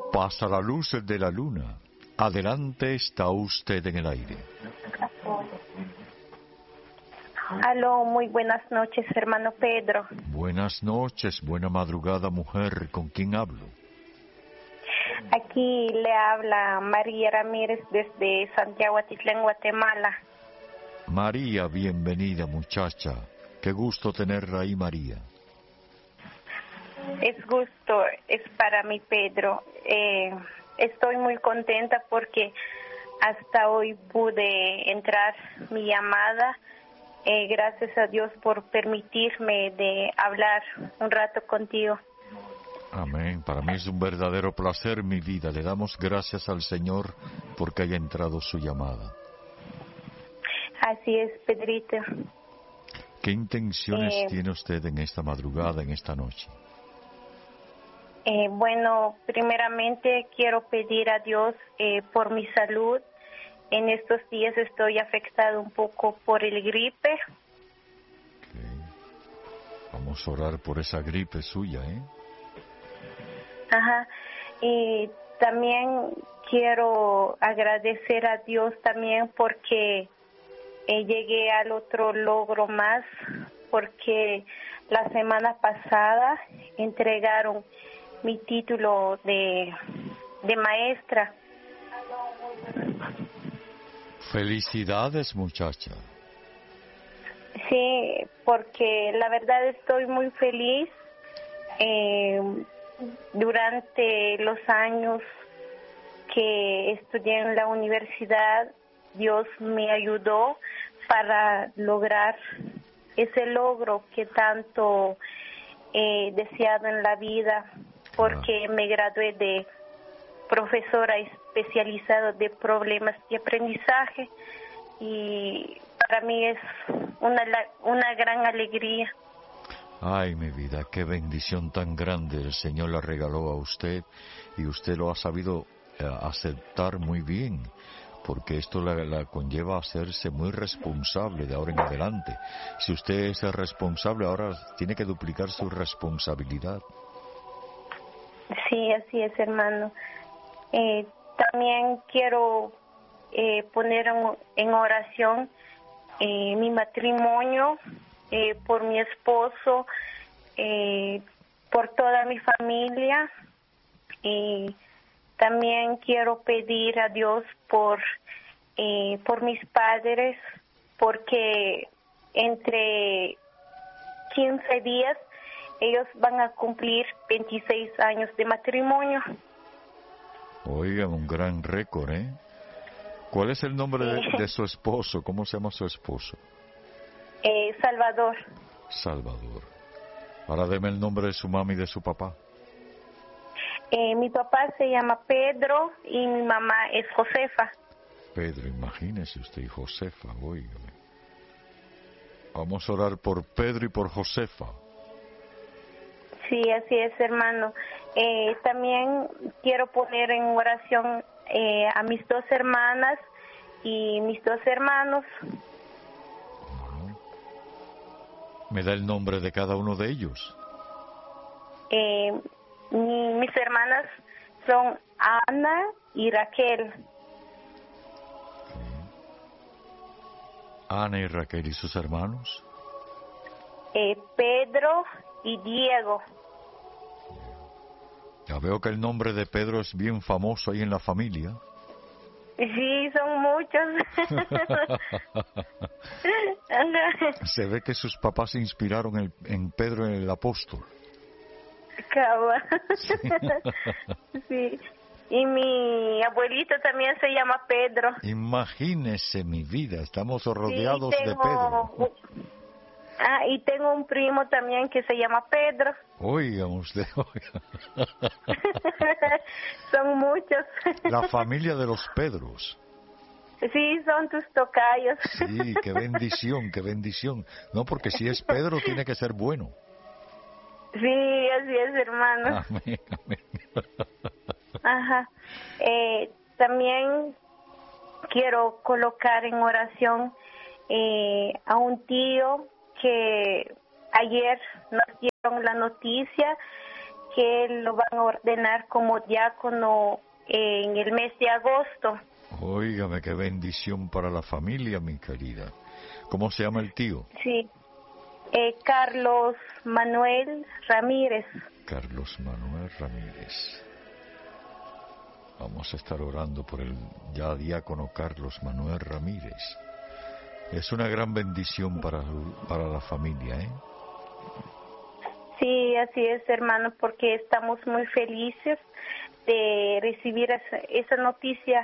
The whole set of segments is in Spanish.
Pasa la luz de la luna. Adelante, está usted en el aire. Aló, muy buenas noches, hermano Pedro. Buenas noches, buena madrugada, mujer. ¿Con quién hablo? Aquí le habla María Ramírez desde Santiago Atitlán, Guatemala. María, bienvenida, muchacha. Qué gusto tenerla ahí, María. Es para mí, Pedro. Estoy muy contenta porque hasta hoy pude entrar mi llamada. Gracias a Dios por permitirme de hablar un rato contigo. Amén. Para mí es un verdadero placer, mi vida. Le damos gracias al Señor porque haya entrado su llamada. Así es, Pedrito. ¿Qué intenciones tiene usted en esta madrugada, en esta noche? Bueno, primeramente quiero pedir a Dios por mi salud. En estos días estoy afectado un poco por el gripe. Okay. Vamos a orar por esa gripe suya, ¿eh? Ajá. Y también quiero agradecer a Dios también porque llegué al otro logro más, porque la semana pasada entregaron mi título de maestra. Felicidades, muchacha. Sí, porque la verdad estoy muy feliz. Durante los años que estudié en la universidad, Dios me ayudó para lograr ese logro que tanto he deseado en la vida, porque me gradué de profesora especializada de problemas de aprendizaje y para mí es una gran alegría. Ay, mi vida, qué bendición tan grande el Señor la regaló a usted y usted lo ha sabido aceptar muy bien, porque esto la conlleva a hacerse muy responsable de ahora en adelante. Si usted es el responsable, ahora tiene que duplicar su responsabilidad. Sí, así es, hermano. También quiero poner en oración mi matrimonio, por mi esposo, por toda mi familia, y también quiero pedir a Dios por mis padres, porque entre 15 días ellos van a cumplir 26 años de matrimonio. Oiga, un gran récord, ¿eh? ¿Cuál es el nombre de su esposo? ¿Cómo se llama su esposo? Salvador. Salvador. Ahora deme el nombre de su mamá y de su papá. Mi papá se llama Pedro y mi mamá es Josefa. Pedro, imagínese usted, y Josefa, óigame. Vamos a orar por Pedro y por Josefa. Sí, así es, hermano. También quiero poner en oración a mis dos hermanas y mis dos hermanos. ¿Me da el nombre de cada uno de ellos? Mis hermanas son Ana y Raquel. Ana y Raquel, ¿y sus hermanos? Pedro y Diego. Ya veo que el nombre de Pedro es bien famoso ahí en la familia. Sí, son muchos. Se ve que sus papás se inspiraron en Pedro el apóstol. Caba. Sí. Y mi abuelito también se llama Pedro. Imagínese, mi vida, estamos rodeados de Pedro. Y tengo un primo también que se llama Pedro. Oiga usted, oiga. Son muchos. La familia de los Pedros. Sí, son tus tocayos. Sí, qué bendición, qué bendición. No, porque si es Pedro tiene que ser bueno. Sí, así es, hermano. Amén, amén. Ajá. También quiero colocar en oración a un tío que ayer nos dieron la noticia que lo van a ordenar como diácono en el mes de agosto. Óigame, qué bendición para la familia, mi querida. ¿Cómo se llama el tío? Sí, Carlos Manuel Ramírez. Carlos Manuel Ramírez. Vamos a estar orando por el ya diácono Carlos Manuel Ramírez. Es una gran bendición para la familia, ¿eh? Sí, así es, hermano, porque estamos muy felices de recibir esa noticia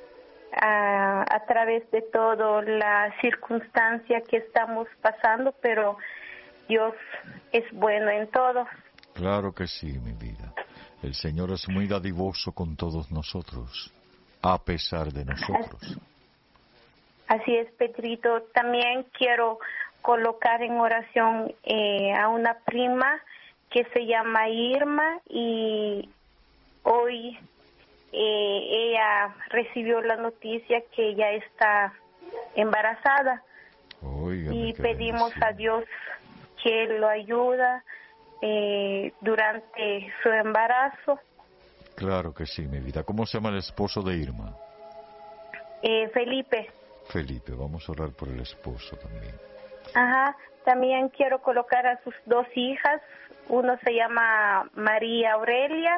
a través de toda la circunstancia que estamos pasando, pero Dios es bueno en todo. Claro que sí, mi vida. El Señor es muy dadivoso con todos nosotros, a pesar de nosotros. Así es, Pedrito. También quiero colocar en oración a una prima que se llama Irma y hoy ella recibió la noticia que ella está embarazada. Óigame, y pedimos bendición. A Dios que lo ayuda durante su embarazo. Claro que sí, mi vida. ¿Cómo se llama el esposo de Irma? Felipe. Felipe, vamos a orar por el esposo también. Ajá, también quiero colocar a sus 2 hijas. Uno se llama María Aurelia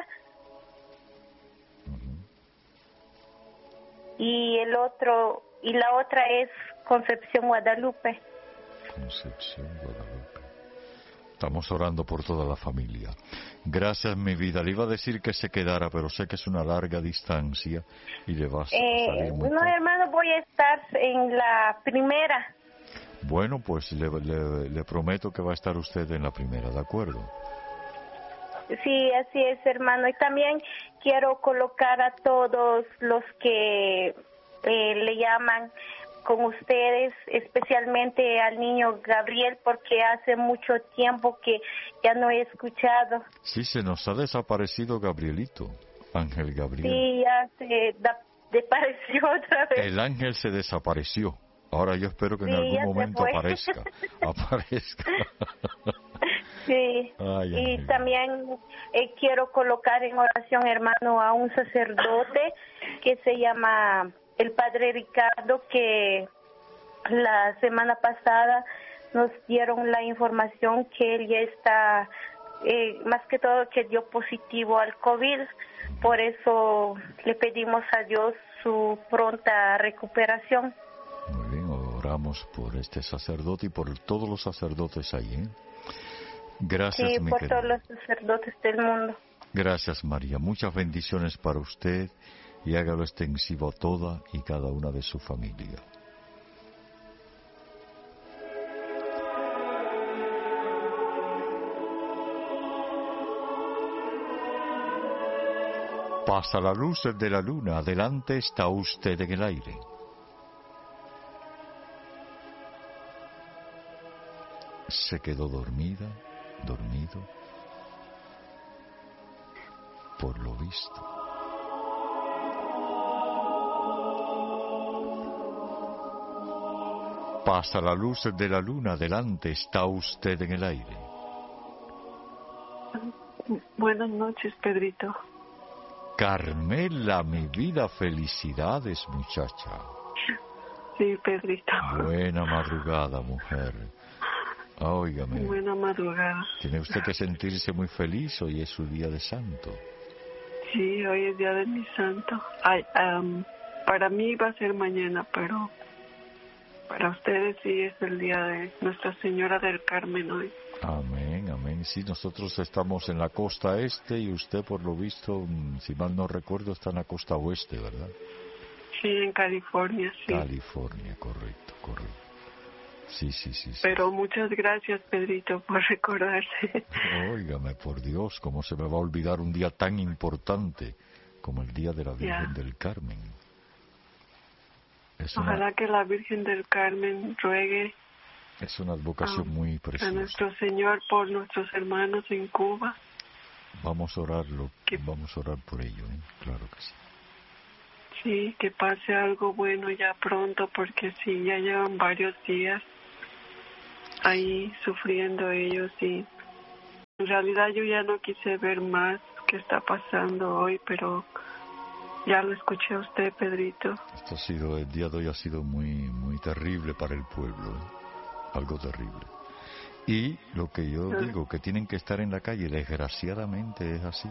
y la otra es Concepción Guadalupe. Concepción Guadalupe. Estamos orando por toda la familia. Gracias, mi vida. Le iba a decir que se quedara, pero sé que es una larga distancia y le va a salir muy No, hermano, voy a estar en la primera. Bueno, pues le prometo que va a estar usted en la primera, ¿de acuerdo? Sí, así es, hermano. Y también quiero colocar a todos los que le llaman con ustedes, especialmente al niño Gabriel, porque hace mucho tiempo que ya no he escuchado. Sí, se nos ha desaparecido Gabrielito, Ángel Gabriel. Sí, ya se desapareció otra vez. El ángel se desapareció. Ahora yo espero que en algún momento aparezca. Sí, y también quiero colocar en oración, hermano, a un sacerdote que se llama el Padre Ricardo, que la semana pasada nos dieron la información que él ya está, más que todo que dio positivo al COVID. Por eso le pedimos a Dios su pronta recuperación. Muy bien, oramos por este sacerdote y por todos los sacerdotes ahí, ¿eh? Gracias, sí, mi por querida. todos los sacerdotes del mundo. Gracias, María. Muchas bendiciones para usted y hágalo extensivo a toda y cada una de su familia. Pasa la luz de la luna, adelante está usted en el aire. Se quedó dormida, dormido, por lo visto. Pasa la luz de la luna, adelante está usted en el aire. Buenas noches, Pedrito. Carmela, mi vida, felicidades, muchacha. Sí, Pedrito. Buena madrugada, mujer. Óigame. Buena madrugada. Tiene usted que sentirse muy feliz, hoy es su día de santo. Sí, hoy es día de mi santo. Para mí va a ser mañana, pero para ustedes sí es el día de Nuestra Señora del Carmen hoy. Amén, amén. Sí, nosotros estamos en la costa este y usted, por lo visto, si mal no recuerdo, está en la costa oeste, ¿verdad? Sí, en California, sí. California, correcto. Sí. Pero muchas gracias, Pedrito, por recordarse. Óigame, por Dios, ¿cómo se me va a olvidar un día tan importante como el Día de la Virgen del Carmen? Ojalá que la Virgen del Carmen ruegue. Es una advocación muy preciosa. A nuestro Señor por nuestros hermanos en Cuba. Vamos a orarlo, vamos a orar por ello, ¿eh? Claro que sí. Sí, que pase algo bueno ya pronto, porque sí, ya llevan varios días ahí sufriendo ellos y En realidad yo ya no quise ver más qué está pasando hoy, pero ya lo escuché a usted, Pedrito. El día de hoy ha sido muy terrible para el pueblo, algo terrible. Y lo que yo digo, que tienen que estar en la calle, desgraciadamente es así.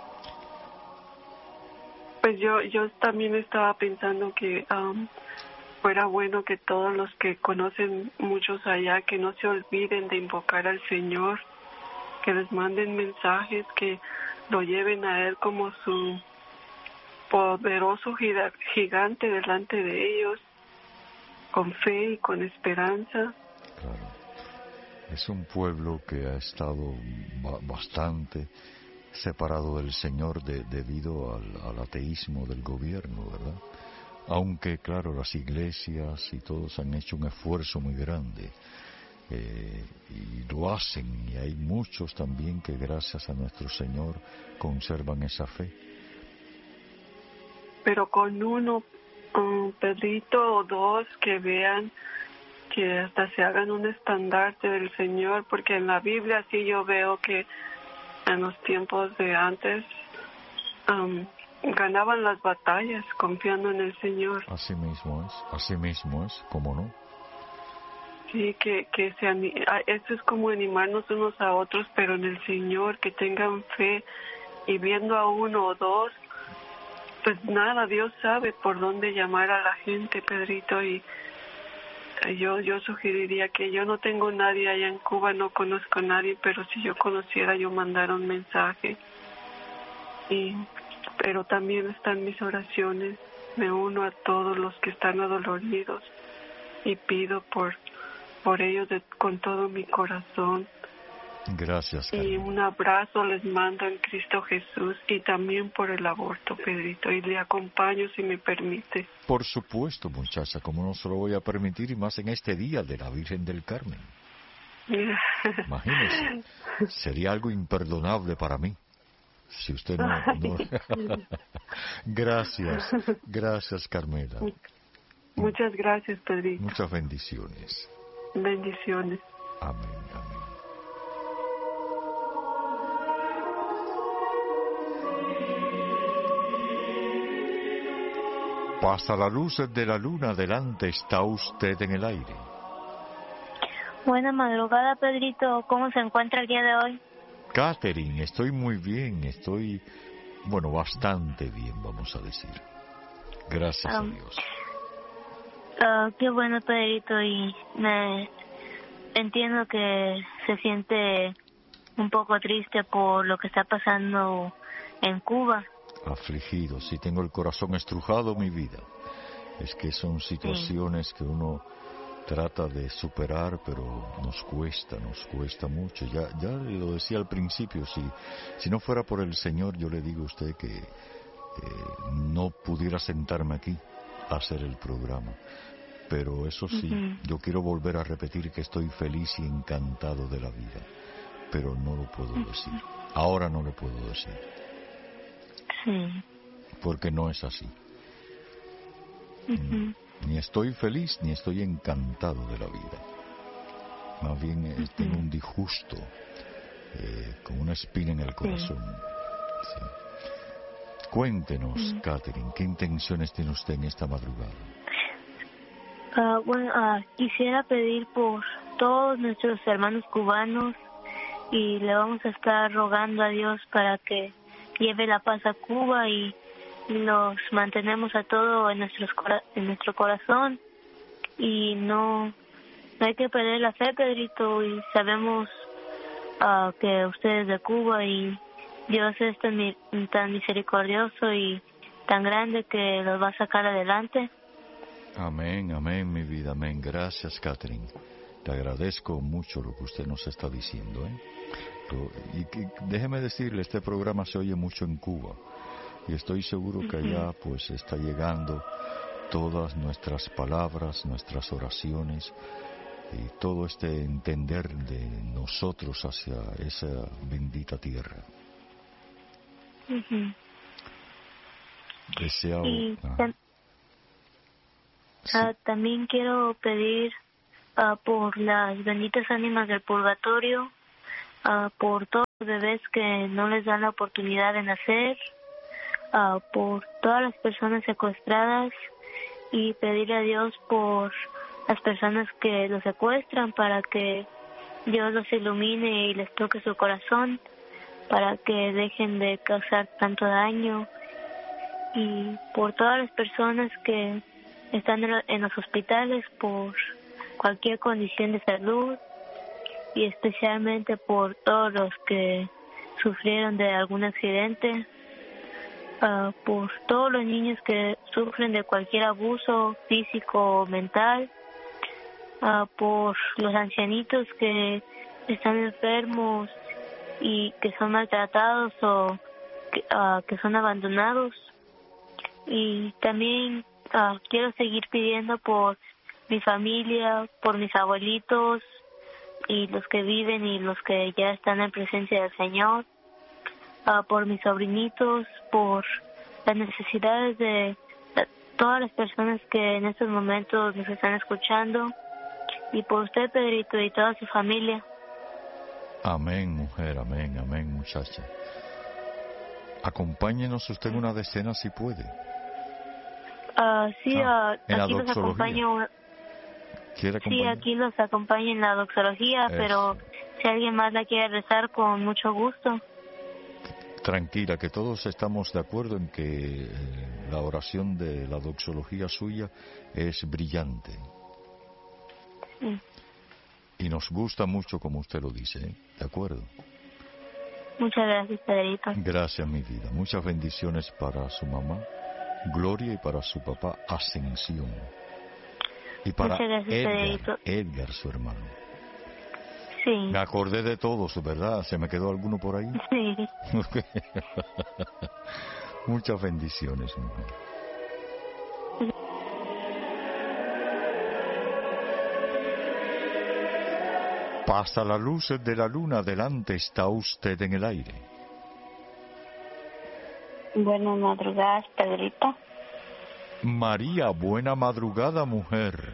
Pues yo también estaba pensando que fuera bueno que todos los que conocen muchos allá, que no se olviden de invocar al Señor, que les manden mensajes, que lo lleven a Él como su poderoso gigante delante de ellos, con fe y con esperanza. Claro. Es un pueblo que ha estado bastante separado del Señor debido al ateísmo del gobierno, ¿verdad? Aunque, claro, las iglesias y todos han hecho un esfuerzo muy grande y lo hacen, y hay muchos también que gracias a nuestro Señor conservan esa fe. Pero con uno, Pedrito, o dos que vean, que hasta se hagan un estandarte del Señor, porque en la Biblia sí yo veo que en los tiempos de antes ganaban las batallas confiando en el Señor. Así mismo es, ¿cómo no? Sí, eso es como animarnos unos a otros, pero en el Señor, que tengan fe, y viendo a uno o dos, pues nada, Dios sabe por dónde llamar a la gente, Pedrito, y yo sugeriría que yo no tengo nadie allá en Cuba, no conozco a nadie, pero si yo conociera, yo mandara un mensaje. Pero también están mis oraciones, me uno a todos los que están adoloridos y pido por ellos con todo mi corazón. Gracias, Carmen. Y un abrazo les mando en Cristo Jesús, y también por el aborto, Pedrito, y le acompaño si me permite. Por supuesto, muchacha, como no se lo voy a permitir, y más en este día de la Virgen del Carmen. Imagínese, sería algo imperdonable para mí si usted no... Gracias, Carmela. Muchas gracias, Pedrito. Muchas bendiciones. Bendiciones. Amén. Pasa la luz de la luna, delante está usted en el aire. Buena madrugada, Pedrito. ¿Cómo se encuentra el día de hoy? Catherine, estoy muy bien, bastante bien, vamos a decir. Gracias a Dios. Qué bueno, Pedrito, y me entiendo que se siente un poco triste por lo que está pasando en Cuba. Afligido, sí, tengo el corazón estrujado, mi vida. Es que son situaciones que uno trata de superar, pero nos cuesta mucho. Ya lo decía al principio, si no fuera por el Señor, yo le digo a usted que no pudiera sentarme aquí a hacer el programa. Pero eso sí, yo quiero volver a repetir que estoy feliz y encantado de la vida, pero no lo puedo decir. Ahora no lo puedo decir. Sí. Porque no es así. Ni estoy feliz ni estoy encantado de la vida. Más bien tengo un disgusto, con una espina en el corazón. Sí. Cuéntenos, Catherine, ¿qué intenciones tiene usted en esta madrugada? Quisiera pedir por todos nuestros hermanos cubanos, y le vamos a estar rogando a Dios para que lleve la paz a Cuba, y los mantenemos a todos en nuestro corazón, y no hay que perder la fe, Pedrito, y sabemos que usted es de Cuba y Dios es tan misericordioso y tan grande que los va a sacar adelante. Amén, mi vida, amén. Gracias, Catherine. Te agradezco mucho lo que usted nos está diciendo, Y déjeme decirle, este programa se oye mucho en Cuba, y estoy seguro que allá pues está llegando todas nuestras palabras, nuestras oraciones y todo este entender de nosotros hacia esa bendita tierra. Deseo... También quiero pedir por las benditas ánimas del purgatorio, por todo bebés que no les dan la oportunidad de nacer, por todas las personas secuestradas y pedirle a Dios por las personas que los secuestran para que Dios los ilumine y les toque su corazón para que dejen de causar tanto daño, y por todas las personas que están en los hospitales por cualquier condición de salud, y especialmente por todos los que sufrieron de algún accidente, por todos los niños que sufren de cualquier abuso físico o mental, por los ancianitos que están enfermos y que son maltratados o que son abandonados. Y también quiero seguir pidiendo por mi familia, por mis abuelitos y los que viven y los que ya están en presencia del Señor, por mis sobrinitos, por las necesidades de todas las personas que en estos momentos nos están escuchando, y por usted, Pedrito, y toda su familia. Amén, mujer, amén, amén, muchacha. Acompáñenos usted en una decena si puede. Sí, en aquí los acompaño. Sí, aquí los acompaño en la doxología, eso. Pero si alguien más la quiere rezar, con mucho gusto. Tranquila, que todos estamos de acuerdo en que la oración de la doxología suya es brillante. Sí. Y nos gusta mucho como usted lo dice, ¿eh? ¿De acuerdo? Muchas gracias, Pedrito. Gracias, mi vida. Muchas bendiciones para su mamá, Gloria, y para su papá, Ascensión. Y para Edgar, su hermano. Sí. Me acordé de todos, ¿verdad? ¿Se me quedó alguno por ahí? Sí. Muchas bendiciones, mujer. Pasa la luz de la luna, adelante, está usted en el aire. Buenas madrugadas, Pedrito. María, buena madrugada, mujer.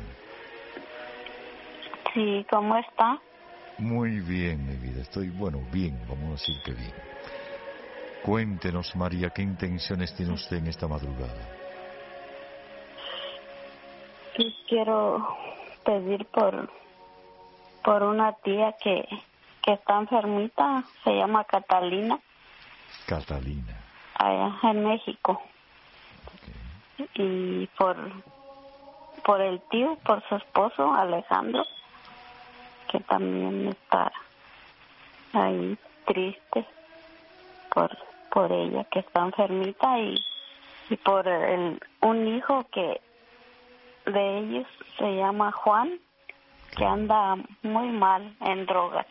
Sí, ¿cómo está? Muy bien, mi vida. Estoy, bien, vamos a decir que bien. Cuéntenos, María, ¿qué intenciones tiene usted en esta madrugada? Sí, quiero pedir por una tía que está enfermita, se llama Catalina. Catalina. Allá en México. Okay. Y por el tío, por su esposo, Alejandro, que también está ahí triste por ella, que está enfermita, y por un hijo que de ellos se llama Juan, que anda muy mal en drogas.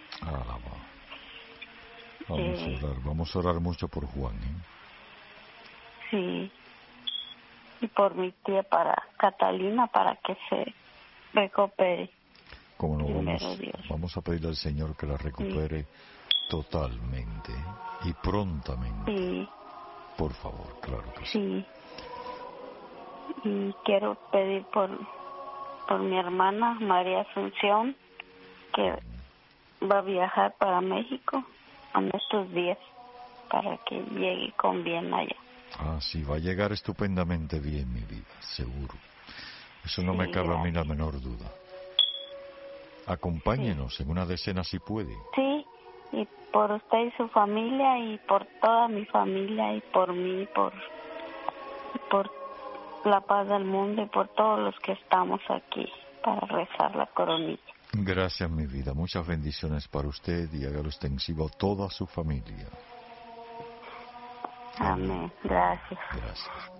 Vamos a orar mucho por Juan, ¿eh? Sí. Y por mi tía, para Catalina, para que se recupere. Como no, vamos a pedirle al Señor que la recupere totalmente y prontamente. Sí. Por favor, claro que sí. Y quiero pedir por mi hermana María Asunción, que va a viajar para México en estos días, para que llegue con bien allá. Sí, va a llegar estupendamente bien, mi vida, seguro. Eso no me cabe a mí la menor duda. Acompáñenos en una decena si puede. Sí, y por usted y su familia, y por toda mi familia, y por mí, por la paz del mundo, y por todos los que estamos aquí para rezar la coronilla. Gracias, mi vida. Muchas bendiciones para usted, y hágalo extensivo a toda su familia. Amén. Gracias. Gracias.